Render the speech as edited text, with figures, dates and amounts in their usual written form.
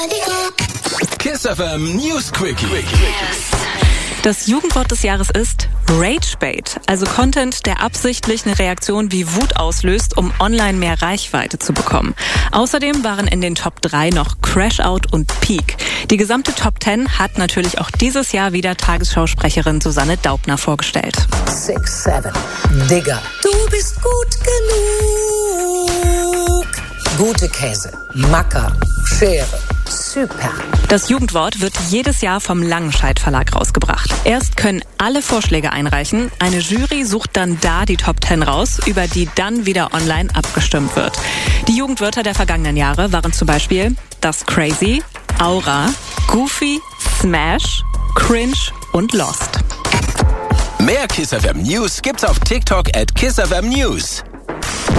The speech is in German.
Kiss FM News Quickie. Das Jugendwort des Jahres ist Ragebait, also Content, der absichtlich eine Reaktion wie Wut auslöst, um online mehr Reichweite zu bekommen. Außerdem waren in den Top 3 noch Crashout und Peak. Die gesamte Top 10 hat natürlich auch dieses Jahr wieder Tagesschausprecherin Susanne Daubner vorgestellt. 6, 7, Digger. Du bist gut genug. Gute Käse, Macker, Schere, super. Das Jugendwort wird jedes Jahr vom Langenscheidt Verlag rausgebracht. Erst können alle Vorschläge einreichen, eine Jury sucht dann da die Top 10 raus, über die dann wieder online abgestimmt wird. Die Jugendwörter der vergangenen Jahre waren zum Beispiel das Crazy, Aura, Goofy, Smash, Cringe und Lost. Mehr Kiss FM News gibt's auf TikTok @KissFM News.